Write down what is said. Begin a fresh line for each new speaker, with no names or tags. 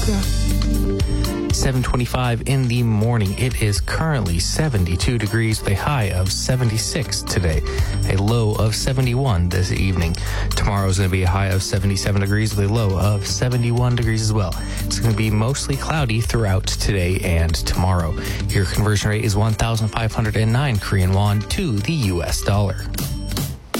7:25 in the morning. It is currently 72 degrees with a high of 76 today, a low of 71 this evening. Tomorrow is going to be a high of 77 degrees with a low of 71 degrees as well. It's going to be mostly cloudy throughout today and tomorrow. Your conversion rate is 1,509 Korean won to the U.S. dollar.